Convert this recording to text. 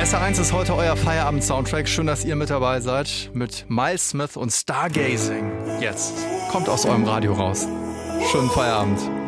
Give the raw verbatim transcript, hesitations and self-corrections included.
S R eins ist heute euer Feierabend-Soundtrack. Schön, dass ihr mit dabei seid. Mit Miles Smith und Stargazing. Jetzt kommt aus eurem Radio raus. Schönen Feierabend.